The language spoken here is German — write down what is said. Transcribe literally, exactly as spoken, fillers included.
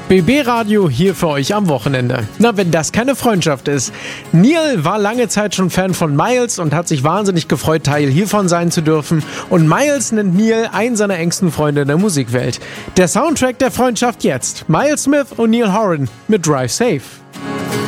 B B Radio hier für euch am Wochenende. Na, wenn das keine Freundschaft ist. Neil war lange Zeit schon Fan von Miles und hat sich wahnsinnig gefreut, Teil hiervon sein zu dürfen. Und Miles nennt Neil einen seiner engsten Freunde in der Musikwelt. Der Soundtrack der Freundschaft jetzt. Miles Smith und Neil Horan mit Drive Safe.